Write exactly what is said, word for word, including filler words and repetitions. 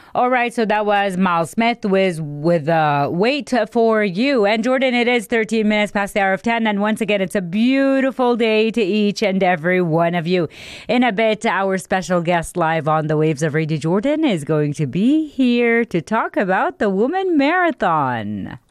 All right, so that was Miles Smith with with uh, Wait for You. And Jordan, it is thirteen minutes past the hour of ten. And once again, it's a beautiful day to each and every one of you. In a bit, our special guest live on the Waves of Radio Jordan is going to be here to talk about the Women Marathon.